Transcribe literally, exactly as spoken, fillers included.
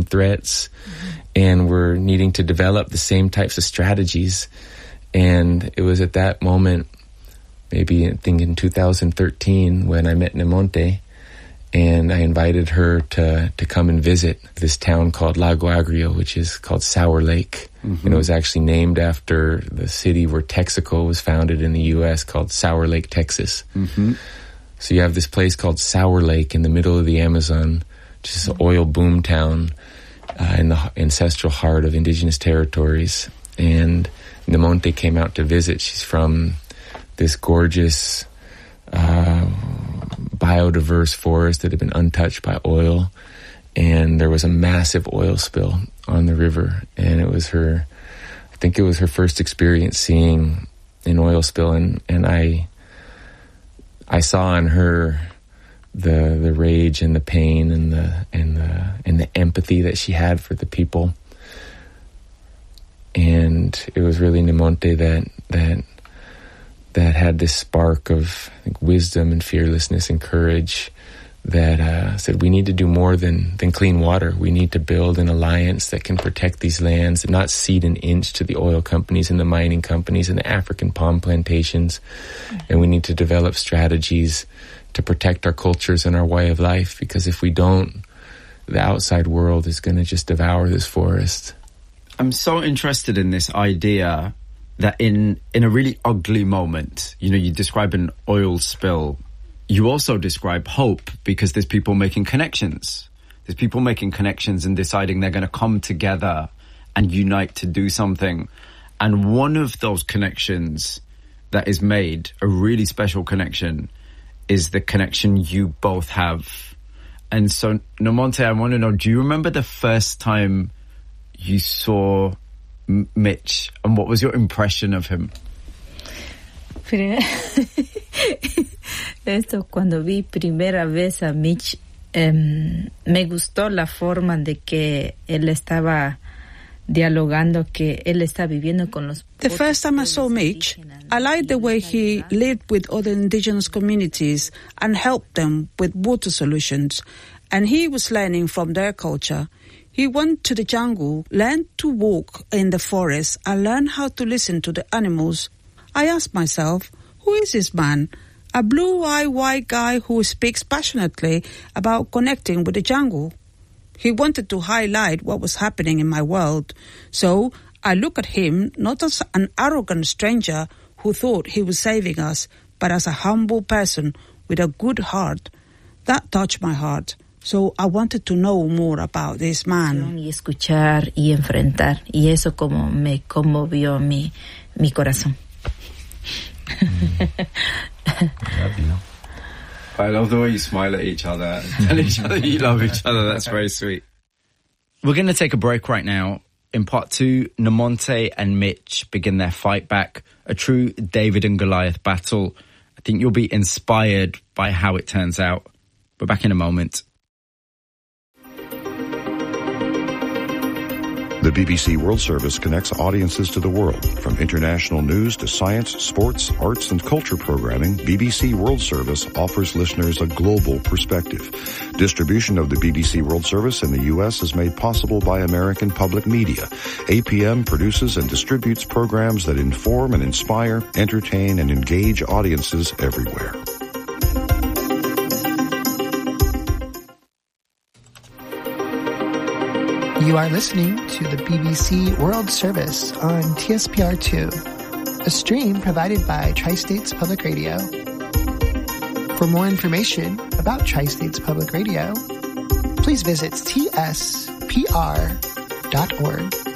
threats, mm-hmm. and we're needing to develop the same types of strategies. And it was at that moment, maybe I think in two thousand thirteen, when I met Nemonte, and I invited her to, to come and visit this town called Lago Agrio, which is called Sour Lake. Mm-hmm. And it was actually named after the city where Texaco was founded in the U S called Sour Lake, Texas. Mm-hmm. So you have this place called Sour Lake in the middle of the Amazon, which is an oil boom town uh, in the ancestral heart of indigenous territories. And Nemonte came out to visit. She's from this gorgeous uh, biodiverse forest that had been untouched by oil, and there was a massive oil spill on the river, and it was her, I think it was her first experience seeing an oil spill, and, and I I saw in her the the rage and the pain and the and the and the empathy that she had for the people. And it was really Nemonte that that that had this spark of, I think, wisdom and fearlessness and courage that uh, said we need to do more than, than clean water. We need to build an alliance that can protect these lands and not cede an inch to the oil companies and the mining companies and the African palm plantations. Mm-hmm. And we need to develop strategies to protect our cultures and our way of life, because if we don't, the outside world is going to just devour this forest. I'm so interested in this idea that in, in a really ugly moment, you know, you describe an oil spill. You also describe hope, because there's people making connections. There's people making connections and deciding they're going to come together and unite to do something. And one of those connections that is made, a really special connection, is the connection you both have. And so, Nemonte, I want to know, do you remember the first time you saw M- Mitch, and what was your impression of him? Esto, cuando vi primera vez a Mitch, eh, me gustó la forma de que él estaba dialogando, que él está viviendo con los. The first time I saw Mitch, I liked the way he lived with other indigenous communities and helped them with water solutions, and he was learning from their culture. He went to the jungle, learned to walk in the forest, and learned how to listen to the animals. I asked myself, who is this man? A blue-eyed white guy who speaks passionately about connecting with the jungle. He wanted to highlight what was happening in my world. So I look at him not as an arrogant stranger who thought he was saving us, but as a humble person with a good heart. That touched my heart. So I wanted to know more about this man. Y escuchar y enfrentar, y eso como me conmovió mi mi corazón. Mm. I love you. I love the way you smile at each other and tell each other you love each other. That's very sweet. We're going to take a break right now. In part two, Nemonte and Mitch begin their fight back, a true David and Goliath battle. I think you'll be inspired by how it turns out. We're back in a moment. The B B C World Service connects audiences to the world. From international news to science, sports, arts, and culture programming, B B C World Service offers listeners a global perspective. Distribution of the B B C World Service in the U S is made possible by American Public Media. A P M produces and distributes programs that inform and inspire, entertain, and engage audiences everywhere. You are listening to the B B C World Service on T S P R two, a stream provided by Tri-States Public Radio. For more information about Tri-States Public Radio, please visit T S P R dot org.